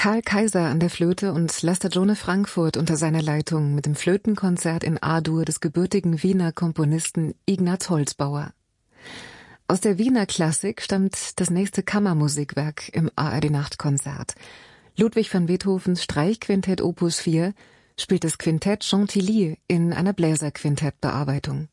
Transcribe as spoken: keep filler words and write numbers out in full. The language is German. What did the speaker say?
Karl Kaiser an der Flöte und Laster Jone Frankfurt unter seiner Leitung mit dem Flötenkonzert in A-Dur des gebürtigen Wiener Komponisten Ignaz Holzbauer. Aus der Wiener Klassik stammt das nächste Kammermusikwerk im A R D-Nachtkonzert. Ludwig van Beethovens Streichquintett Opus vier spielt das Quintett Chantilly in einer Bläserquintettbearbeitung.